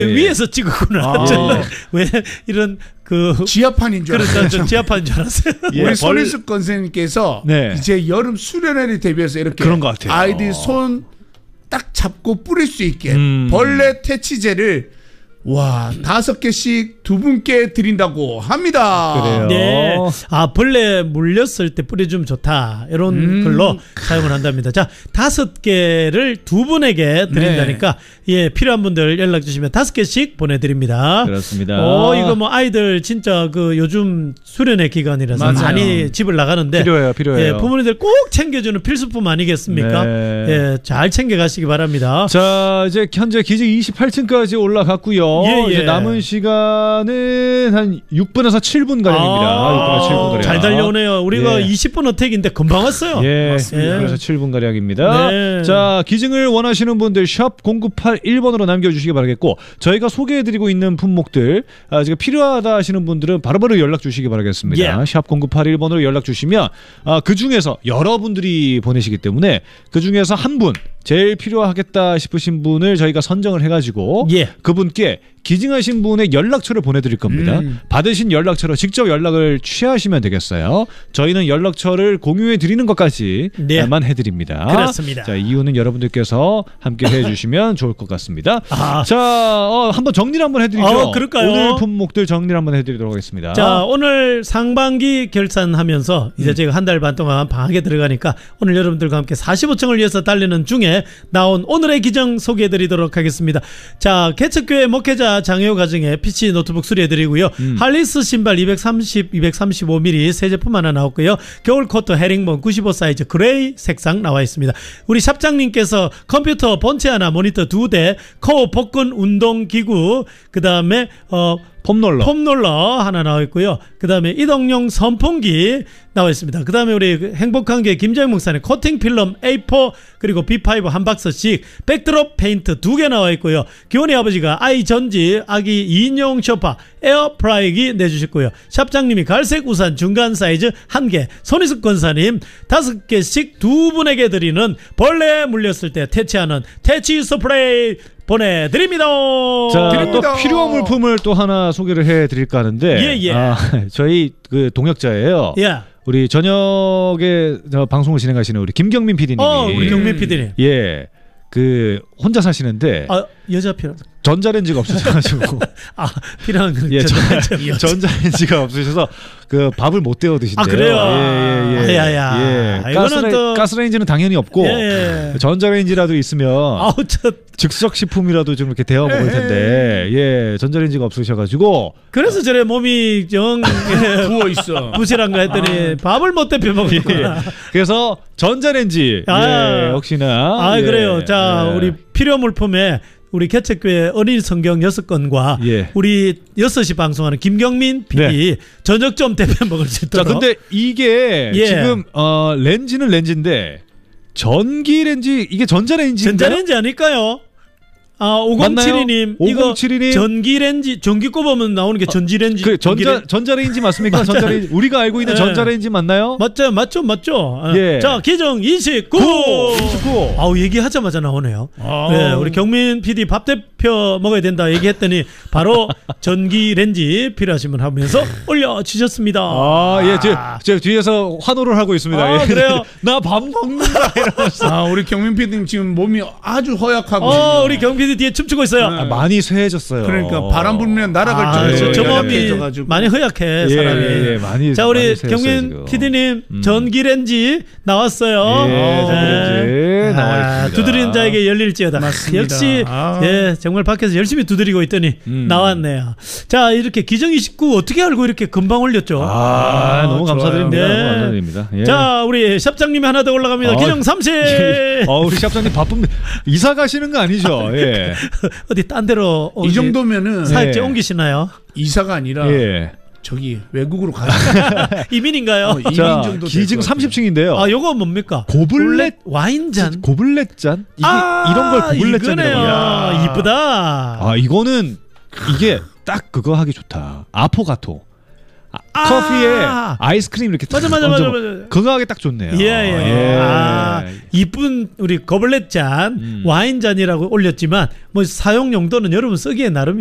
위에서 찍었구나. 왜 이런 그 지하판인 줄 알았어요. 그러니까 지하판인 줄 알았어요. 우리 손희숙 권사님께서 이제 여름 수련회를 대비해서 이렇게 그런 것 같아요. 아이들 손 딱 잡고 뿌릴 수 있게 벌레 퇴치제를 5개씩 2분께 드린다고 합니다. 그래요. 네. 벌레 물렸을 때 뿌려주면 좋다. 이런 걸로 사용을 한답니다. 자, 5개를 2분에게 드린다니까 필요한 분들 연락 주시면 5개씩 보내드립니다. 그렇습니다. 이거 뭐 아이들 진짜 그 요즘 수련회 기간이라서 맞아요. 많이 집을 나가는데 필요해요. 부모님들 꼭 챙겨주는 필수품 아니겠습니까? 잘 챙겨가시기 바랍니다. 자, 이제 현재 기지 28층까지 올라갔고요. 이제 남은 시간은 한 6분에서 7분 가량입니다. 6분에서 7분 가량. 잘 달려오네요. 우리가 20분 어택인데 금방 왔어요. 맞습니다. 그래서 7분 가량입니다. 자, 기증을 원하시는 분들 샵 0981번으로 남겨주시기 바라겠고, 저희가 소개해드리고 있는 품목들 지금 필요하다 하시는 분들은 바로바로 연락 주시기 바라겠습니다. 샵 0981번으로 연락 주시면 그 중에서 여러분들이 보내시기 때문에 그 중에서 한 분 제일 필요하겠다 싶으신 분을 저희가 선정을 해가지고 그분께 기증하신 분의 연락처를 보내드릴 겁니다. 받으신 연락처로 직접 연락을 취하시면 되겠어요. 저희는 연락처를 공유해드리는 것까지만 해드립니다. 그렇습니다. 자, 이유는 여러분들께서 함께 해주시면 좋을 것 같습니다. 자, 한번 정리를 한번 해드리죠. 그럴까요? 오늘 품목들 정리를 한번 해드리도록 하겠습니다. 자, 오늘 상반기 결산하면서 이제 제가 한 달 반 동안 방학에 들어가니까 오늘 여러분들과 함께 45층을 위해서 달리는 중에 나온 오늘의 기증 소개해드리도록 하겠습니다. 자, 개척교회 목회자 장효 가정에 PC 노트북 수리해드리고요. 할리스 신발 230, 235mm 새 제품 하나 나왔고요. 겨울 코트 헤링본 95 사이즈 그레이 색상 나와 있습니다. 우리 샵장님께서 컴퓨터 본체 하나, 모니터 2대, 코어 복근 운동기구, 그 다음에 폼롤러 하나 나와 있고요. 그 다음에 이동용 선풍기 나와 있습니다. 그 다음에 우리 행복한 게 김정희 목사님 코팅 필름 A4 그리고 B5 한 박스씩, 백드롭 페인트 2개 나와 있고요. 기원이 아버지가 아이 전지 아기 2인용 쇼파 에어프라이기 내주셨고요. 샵장님이 갈색 우산 중간 사이즈 1개, 손희숙 권사님 5개씩 2분에게 드리는 벌레 물렸을 때 퇴치하는 퇴치 스프레이 보내드립니다. 자, 또 필요한 물품을 또 하나 소개를 해드릴까 하는데 저희 그 동역자예요. 우리 저녁에 방송을 진행하시는 우리 김경민 PD님이 우리 경민 PD님 그 혼자 사시는데 여자 필요 전자레인지가 없으셔가지고 필요한 건 전자레인지가 없으셔서 그 밥을 못 데워 드신대요. 그래요? 가스레인지는 당연히 없고 전자레인지라도 있으면 즉석 식품이라도 좀 이렇게 데워 먹을 텐데 전자레인지가 없으셔가지고 그래서 저래 몸이 부어 있어 부실한가 했더니 밥을 못 데펴 먹었구나. 그래서 전자레인지 혹시나 그래요. 자, 우리 필요 물품에 우리 개척교회 어린이 성경 6권과 우리 6시 방송하는 김경민 PD 저녁 좀 대표 먹을 수 있도록. 자, 근데 이게 지금 렌즈는 렌즈인데 전기 렌즈, 이게 전자레인지인가요? 전자레인지 아닐까요? 5072님 이거 전기레인지 전기 꼽으면 나오는 게 전지레인지. 전자레인지 맞습니까? 전자레인지 우리가 알고 있는 전자레인지 맞나요? 맞죠. 자, 기정 29. 얘기하자마자 나오네요. 우리 경민 PD 밥 대표 먹어야 된다 얘기했더니 바로 전기레인지 필요하시면 하면서 올려주셨습니다. 제가 뒤에서 환호를 하고 있습니다. 그래요? 나 밥 먹는다 이러면서. 우리 경민 PD님 지금 몸이 아주 허약하고 우리 경민 PD 뒤에 춤추고 있어요. 많이 쇠해졌어요. 그러니까 바람 불면 날아갈 정도로 저 몸이 많이 허약해 사람이. 많이. 자, 우리 경민 PD님 전기레인지 나왔어요. 전기레인지 나와 있습니다. 두드리는 자에게 열릴지어다. 맞습니다. 역시 정말 밖에서 열심히 두드리고 있더니 나왔네요. 자, 이렇게 기정 29 어떻게 알고 이렇게 금방 올렸죠? 너무 감사드립니다. 너무 감사드립니다. 자, 우리 샵장님이 하나 더 올라갑니다. 기정 30. 우리 샵장님 바쁩니다. 이사 가시는 거 아니죠? 어디 딴 데로 이 정도면은 사역지 옮기시나요? 이사가 아니라 저기 외국으로 가요. 이민인가요? 이민 정도. 기증 30층인데요. 요거 뭡니까? 고블렛 와인잔. 고블렛 잔? 이런 걸 고블렛 잔이라고. 이쁘다. 이거는 이게 딱 그거 하기 좋다. 아포가토. 커피에 아이스크림 이렇게 맞아. 건강하게 딱 좋네요. 예. 이쁜 우리 거블렛 잔, 와인 잔이라고 올렸지만 뭐 사용 용도는 여러분 쓰기에 나름.